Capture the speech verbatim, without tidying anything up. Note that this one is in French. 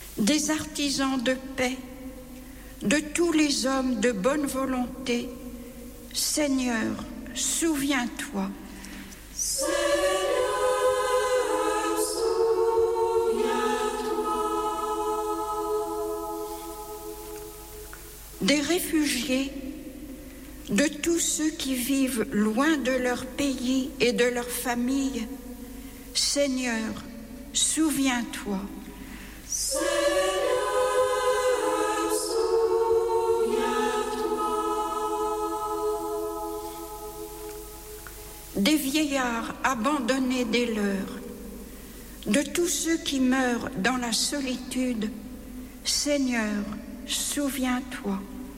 des artisans de paix, de tous les hommes de bonne volonté. Seigneur, souviens-toi. Seigneur, souviens-toi. Des réfugiés, de tous ceux qui vivent loin de leur pays et de leur famille. Seigneur, souviens-toi. Seigneur, souviens-toi. Des vieillards abandonnés des leurs, de tous ceux qui meurent dans la solitude. Seigneur, souviens-toi.